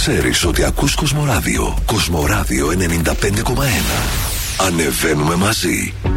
ξέρεις ότι ακούς Κοσμοράδιο. Κοσμοράδιο 95,1. Ανεβαίνουμε μαζί.